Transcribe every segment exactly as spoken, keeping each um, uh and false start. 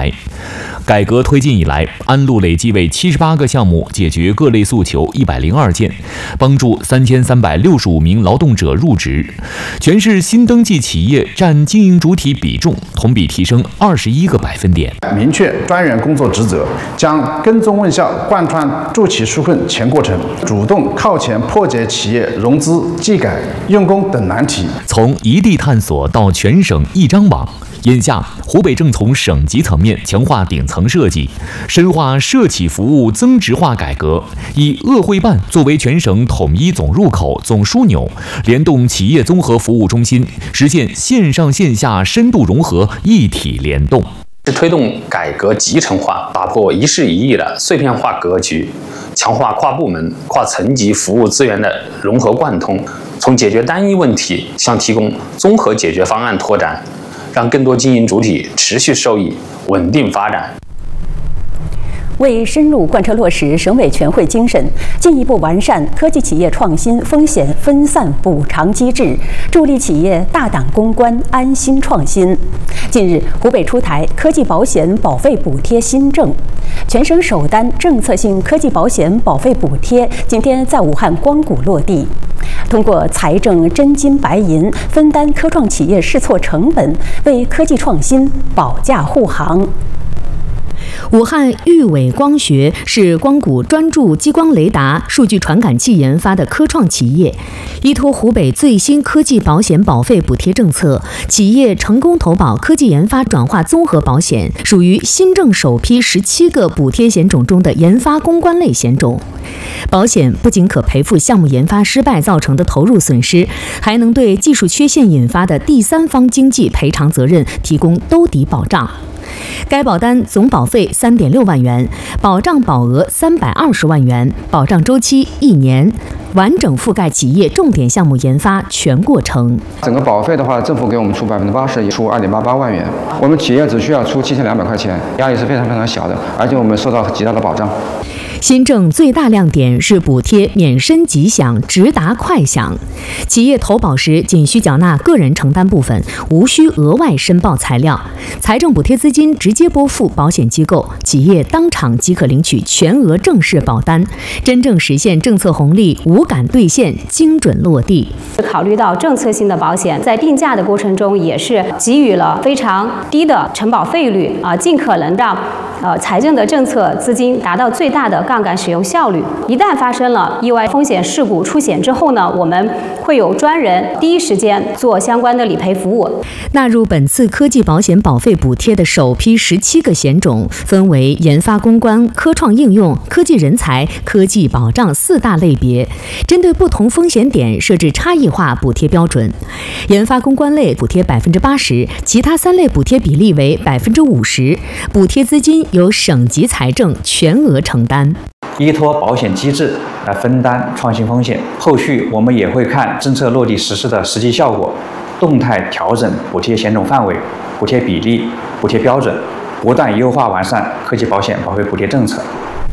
来。改革推进以来，安陆累计为七十八个项目解决各类诉求一百零二件，帮助三千三百六十五名劳动者入职。全市新登记企业占经营主体比重同比提升二十一个百分点。 明确专员工作职责，将跟踪问效贯穿助企纾困全过程，主动靠前破解企业融资、技改、用工等难题。 从一地探索到全省一张网。眼下，湖北正从省级层面强化顶层设计，深化社企服务增值化改革，以鄂汇办作为全省统一总入口、总枢纽，联动企业综合服务中心，实现线上线下深度融合、一体联动。 是推动改革集成化，打破一市一议的碎片化格局，强化跨部门、跨层级服务资源的融合贯通，从解决单一问题向提供综合解决方案拓展。让更多经营主体持续受益、稳定发展。 为深入贯彻落实省委全会精神，进一步完善科技企业创新风险分散补偿机制，助力企业大胆攻关、安心创新。近日，湖北出台科技保险保费补贴新政，全省首单政策性科技保险保费补贴今天在武汉光谷落地。通过财政真金白银分担科创企业试错成本，为科技创新保驾护航。 武汉豫伟光学是光谷专注激光雷达、数据传感器研发的科创企业，依托湖北最新科技保险保费补贴政策，企业成功投保科技研发转化综合保险，属于新政首批十七个补贴险种中的研发攻关类险种。保险不仅可赔付项目研发失败造成的投入损失，还能对技术缺陷引发的第三方经济赔偿责任提供兜底保障。该保单总保费三点六万元，保障保额三百二十万元，保障周期一年，完整覆盖企业重点项目研发全过程。 整个保费的话，政府给我们出百分之八十，也出二点八八万元，我们企业只需要出七千两百块钱，压力是非常非常小的，而且我们受到极大的保障。 新政最大亮点是补贴免申即享，直达快享。企业投保时仅需缴纳个人承担部分，无需额外申报材料。财政补贴资金直接拨付保险机构，企业当场即可领取全额正式保单，真正实现政策红利无感兑现、精准落地。 考虑到政策性的保险在定价的过程中，也是给予了非常低的承保费率啊，尽可能让呃财政的政策资金达到最大的杠杆使用效率。一旦发生了意外风险事故出险之后呢，我们会有专人第一时间做相关的理赔服务。 纳入本次科技保险保费补贴的首批十七个险种，分为研发攻关、科创应用、科技人才、科技保障四大类别，针对不同风险点设置差异化补贴标准。研发攻关类补贴百分之八十，其他三类补贴比例为百分之五十，补贴资金由省级财政全额承担。 依托保险机制来分担创新风险，后续我们也会看政策落地实施的实际效果，动态调整补贴险种范围、补贴比例、补贴标准，不断优化完善科技保险保费补贴政策。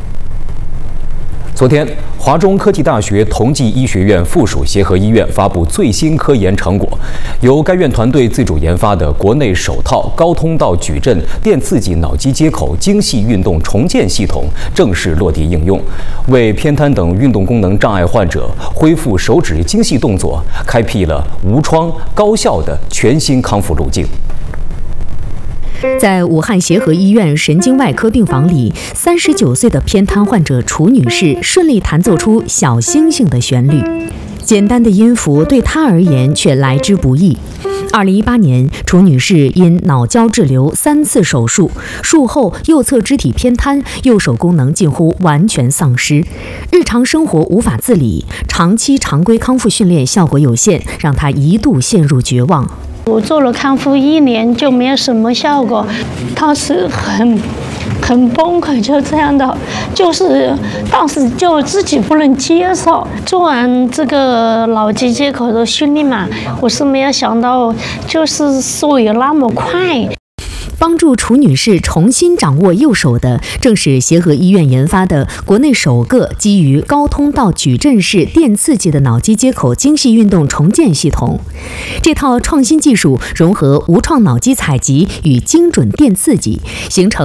昨天，华中科技大学同济医学院附属协和医院发布最新科研成果，由该院团队自主研发的国内首套高通道矩阵电刺激脑机接口精细运动重建系统正式落地应用，为偏瘫等运动功能障碍患者恢复手指精细动作开辟了无创高效的全新康复路径。 在武汉协和医院神经外科病房里，三十九岁的偏瘫患者楚女士顺利弹奏出小星星的旋律。简单的音符对她而言却来之不易。二零一八年，楚女士因脑胶质瘤三次手术，术后右侧肢体偏瘫，右手功能近乎完全丧失，日常生活无法自理，长期常规康复训练效果有限，让她一度陷入绝望。 我做了康复一年就没有什么效果，当时很很崩溃，就这样的，就是当时就自己不能接受。做完这个脑机接口的训练嘛，我是没有想到就是速有那么快。 帮助楚女士重新掌握右手的，正是协和医院研发的国内首个基于高通道矩阵式电刺激的脑机接口精细运动重建系统。这套创新技术融合无创脑机采集与精准电刺激，形成